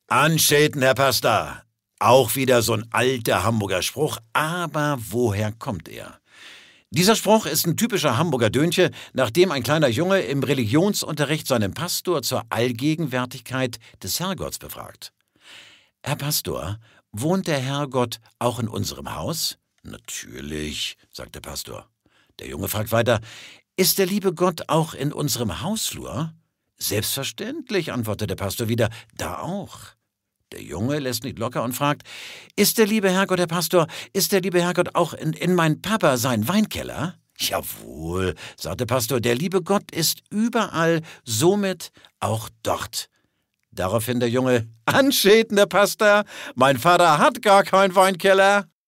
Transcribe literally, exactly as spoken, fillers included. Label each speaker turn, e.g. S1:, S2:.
S1: Anschäten, Herr Pastor. Auch wieder so ein alter Hamburger Spruch, aber woher kommt er? Dieser Spruch ist ein typischer Hamburger Dönche, nachdem ein kleiner Junge im Religionsunterricht seinen Pastor zur Allgegenwärtigkeit des Herrgotts befragt. »Herr Pastor, wohnt der Herrgott auch in unserem Haus?« »Natürlich«, sagt der Pastor. Der Junge fragt weiter, »Ist der liebe Gott auch in unserem Hausflur?« »Selbstverständlich«, antwortet der Pastor wieder, »da auch.« Der Junge lässt nicht locker und fragt, »Ist der liebe Herrgott, Herr Pastor, ist der liebe Herrgott auch in, in mein Papa sein Weinkeller?« »Jawohl«, sagt der Pastor, »der liebe Gott ist überall, somit auch dort.« Daraufhin der Junge, »Anschäten, Herr Pastor, mein Vater hat gar keinen Weinkeller.«